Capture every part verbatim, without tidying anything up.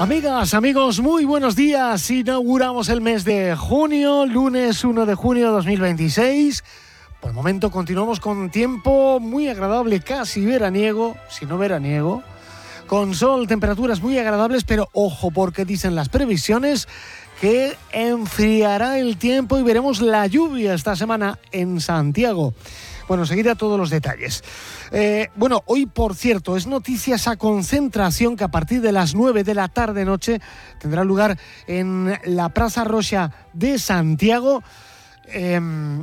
Amigas, amigos, muy buenos días. Inauguramos el mes de junio, lunes uno de junio de dos mil veintiséis. Por el momento continuamos con tiempo muy agradable, casi veraniego, si no veraniego, con sol, temperaturas muy agradables, pero ojo, porque dicen las previsiones que enfriará el tiempo y veremos la lluvia esta semana en Santiago. Bueno, enseguida todos los detalles. Eh, bueno, hoy, por cierto, es noticia esa concentración que a partir de las nueve de la tarde-noche tendrá lugar en la Plaza Roja de Santiago. Eh,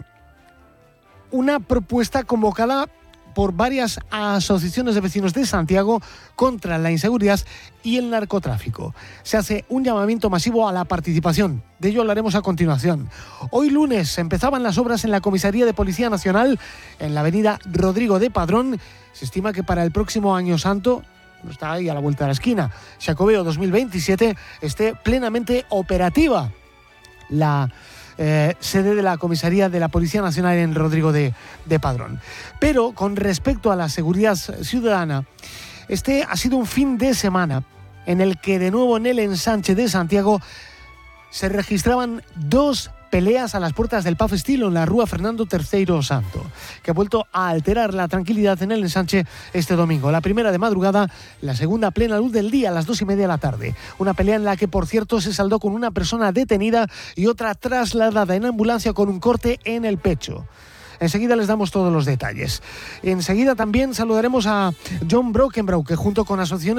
una propuesta convocada por varias asociaciones de vecinos de Santiago contra la inseguridad y el narcotráfico. Se hace un llamamiento masivo a la participación. De ello hablaremos a continuación. Hoy lunes empezaban las obras en la Comisaría de Policía Nacional en la avenida Rodrigo de Padrón. Se estima que para el próximo Año Santo, no está ahí a la vuelta de la esquina, Xacobeo dos mil veintisiete, esté plenamente operativa la Eh, sede de la Comisaría de la Policía Nacional en Rodrigo de, de Padrón. Pero con respecto a la seguridad ciudadana, este ha sido un fin de semana en el que de nuevo en el ensanche de Santiago se registraban dos peleas a las puertas del Pub Estilo en la Rúa Fernando tercero Santo, que ha vuelto a alterar la tranquilidad en el ensanche este domingo. La primera de madrugada, la segunda a plena luz del día, a las dos y media de la tarde. Una pelea en la que, por cierto, se saldó con una persona detenida y otra trasladada en ambulancia con un corte en el pecho. Enseguida les damos todos los detalles. Enseguida también saludaremos a John Brockenbrough, que junto con asociaciones